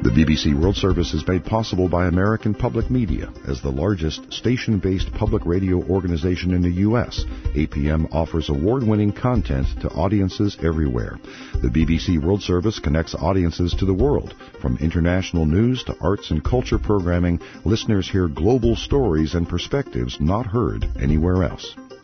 The BBC World Service is made possible by American Public Media. As the largest station-based public radio organization in the U.S., APM offers award-winning content to audiences everywhere. The BBC World Service connects audiences to the world. From international news to arts and culture programming, listeners hear global stories and perspectives not heard anywhere else.